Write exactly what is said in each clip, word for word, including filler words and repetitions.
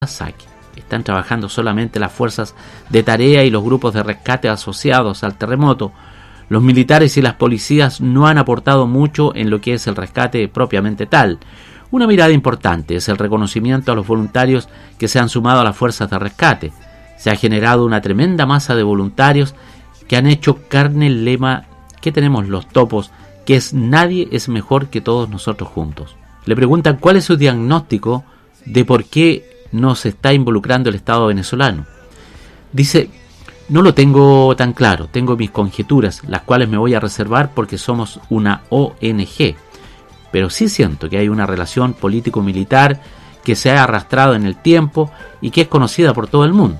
Nagasaki. Están trabajando solamente las fuerzas de tarea y los grupos de rescate asociados al terremoto. Los militares y las policías no han aportado mucho en lo que es el rescate propiamente tal. Una mirada importante es el reconocimiento a los voluntarios que se han sumado a las fuerzas de rescate. Se ha generado una tremenda masa de voluntarios que han hecho carne el lema que tenemos los topos, que es nadie es mejor que todos nosotros juntos. Le preguntan cuál es su diagnóstico de por qué no se está involucrando el Estado venezolano. Dice, no lo tengo tan claro, tengo mis conjeturas, las cuales me voy a reservar porque somos una O N G, pero sí siento que hay una relación político-militar que se ha arrastrado en el tiempo y que es conocida por todo el mundo.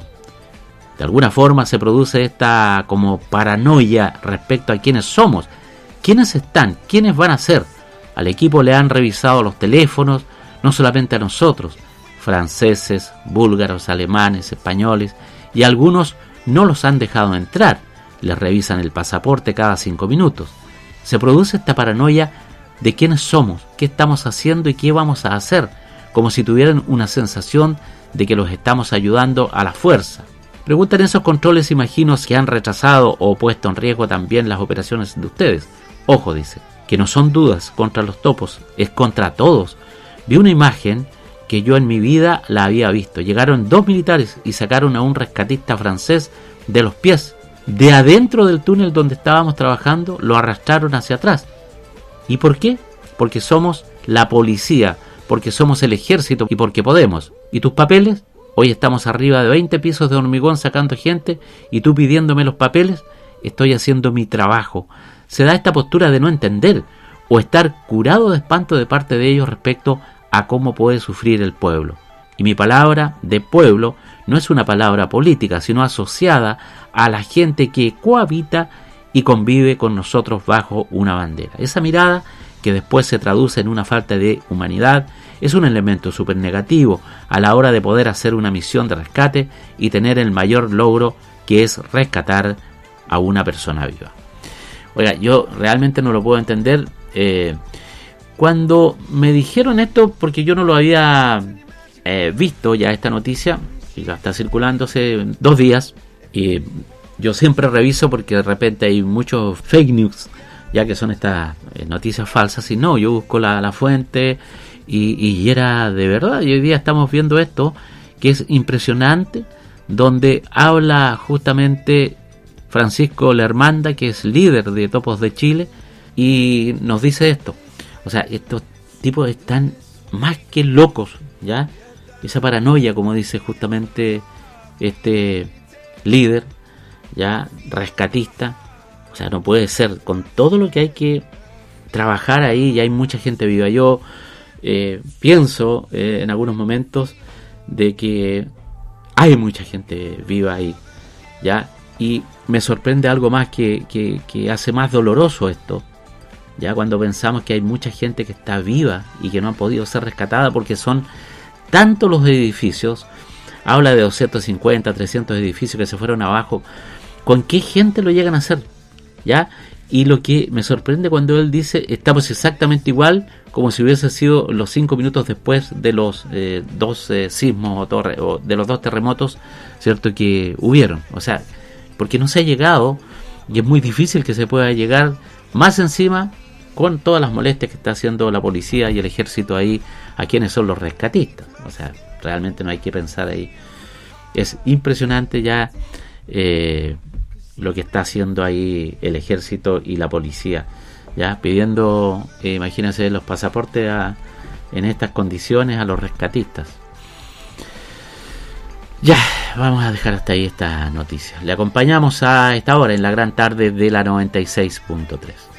De alguna forma se produce esta como paranoia respecto a quiénes somos, quiénes están, quiénes van a ser. Al equipo le han revisado los teléfonos, no solamente a nosotros, franceses, búlgaros, alemanes, españoles, y algunos no los han dejado entrar, les revisan el pasaporte cada cinco minutos. Se produce esta paranoia de quiénes somos, qué estamos haciendo y qué vamos a hacer, como si tuvieran una sensación de que los estamos ayudando a la fuerza. Preguntan esos controles, imagino, que han rechazado o puesto en riesgo también las operaciones de ustedes. Ojo, dice, que no son dudas contra los topos, es contra todos. Vi una imagen que yo en mi vida la había visto. Llegaron dos militares y sacaron a un rescatista francés de los pies. De adentro del túnel donde estábamos trabajando, lo arrastraron hacia atrás. ¿Y por qué? Porque somos la policía, porque somos el ejército y porque podemos. ¿Y tus papeles? Hoy estamos arriba de veinte pisos de hormigón sacando gente y tú pidiéndome los papeles. Estoy haciendo mi trabajo. Se da esta postura de no entender o estar curado de espanto de parte de ellos respecto a cómo puede sufrir el pueblo. Y mi palabra de pueblo no es una palabra política, sino asociada a la gente que cohabita y convive con nosotros bajo una bandera. Esa mirada, que después se traduce en una falta de humanidad, es un elemento súper negativo a la hora de poder hacer una misión de rescate y tener el mayor logro, que es rescatar a una persona viva. Oiga, yo realmente no lo puedo entender. Eh, cuando me dijeron esto, porque yo no lo había eh, visto ya esta noticia, que ya está circulando hace dos días, y yo siempre reviso porque de repente hay muchos fake news, ya que son estas eh, noticias falsas, y no, yo busco la, la fuente, y, y era de verdad, y hoy día estamos viendo esto, que es impresionante, donde habla justamente Francisco Lermanda, que es líder de Topos de Chile, y nos dice esto. O sea, estos tipos están más que locos, ¿ya? Esa paranoia, como dice justamente este líder, ya, rescatista. O sea, no puede ser, con todo lo que hay que trabajar ahí, y hay mucha gente viva. Yo eh, pienso eh, en algunos momentos de que hay mucha gente viva ahí, ¿ya? Y me sorprende algo más que, que, que hace más doloroso esto, ya cuando pensamos que hay mucha gente que está viva y que no ha podido ser rescatada porque son tantos los edificios. Habla de doscientos cincuenta, trescientos edificios que se fueron abajo. ¿Con qué gente lo llegan a hacer? ¿Ya? Y lo que me sorprende cuando él dice, estamos exactamente igual como si hubiese sido los cinco minutos después de los eh, dos eh, sismos o, torre, o de los dos terremotos, ¿cierto?, que hubieron. O sea, porque no se ha llegado, y es muy difícil que se pueda llegar, más encima con todas las molestias que está haciendo la policía y el ejército ahí a quienes son los rescatistas. O sea, realmente no hay que pensar ahí. Es impresionante ya eh, lo que está haciendo ahí el ejército y la policía, ya pidiendo, eh, imagínense, los pasaportes a, en estas condiciones a los rescatistas. Ya, vamos a dejar hasta ahí esta noticia. Le acompañamos a esta hora en la gran tarde de la noventa y seis punto tres.